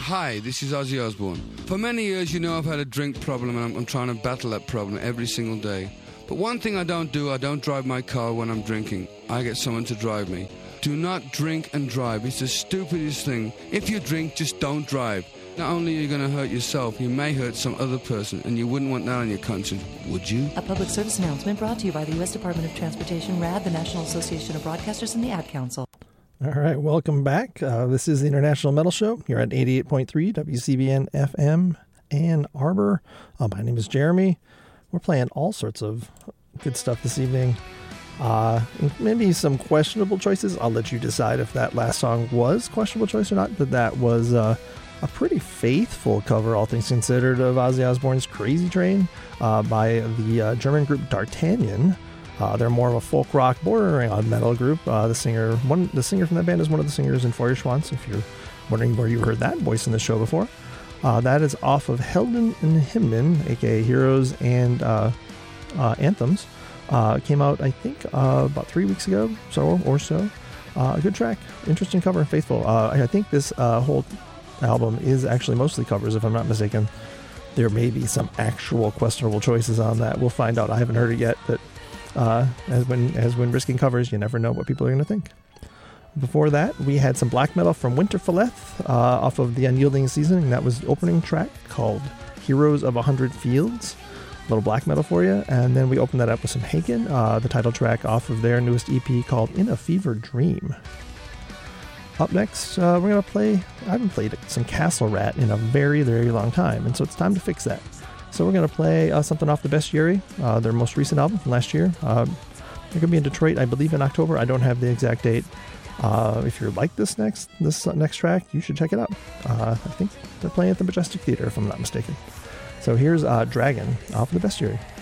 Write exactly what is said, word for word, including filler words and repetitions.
Hi, this is Ozzy Osbourne. For many years, you know I've had a drink problem, and I'm, I'm trying to battle that problem every single day. But one thing I don't do, I don't drive my car when I'm drinking. I get someone to drive me. Do not drink and drive. It's the stupidest thing. If you drink, just don't drive. Not only are you going to hurt yourself, you may hurt some other person, and you wouldn't want that on your conscience, would you? A public service announcement brought to you by the U S Department of Transportation, R A D, the National Association of Broadcasters, and the Ad Council. All right, welcome back. Uh, this is the International Metal Show here at eighty-eight point three W C B N F M Ann Arbor. Uh, my name is Jeremy. We're playing all sorts of good stuff this evening. Uh, maybe some questionable choices. I'll let you decide if that last song was questionable choice or not, but that was uh, a pretty faithful cover, all things considered, of Ozzy Osbourne's Crazy Train uh, by the uh, German group D'Artagnan. Uh, they're more of a folk rock, bordering on metal group. Uh, the singer, one, the singer from that band is one of the singers in Feuerschwanz. If you're wondering where you heard that voice in the show before, uh, that is off of Helden und Hymnen, aka Heroes and uh, uh, Anthems. Uh, came out, I think, uh, about three weeks ago, so or so. Uh, a good track, interesting cover, faithful. Uh, I think this uh, whole album is actually mostly covers, if I'm not mistaken. There may be some actual questionable choices on that. We'll find out. I haven't heard it yet, but. Uh, as when as when risking covers, you never know what people are going to think. Before that, we had some black metal from Winterfelleth uh, off of the Unyielding Season, and that was the opening track called Heroes of a Hundred Fields. A little black metal for you. And then we opened that up with some Haken, uh, the title track off of their newest E P called In a Fever Dream. Up next, uh, we're going to play, I haven't played some Castle Rat in a very, very long time, and so it's time to fix that. So we're going to play uh, something off the Bestiary, uh, their most recent album from last year. Uh, they're going to be in Detroit, I believe, in October. I don't have the exact date. Uh, if you like this next this next track, you should check it out. Uh, I think they're playing at the Majestic Theater, if I'm not mistaken. So here's uh, Dragon off the Bestiary.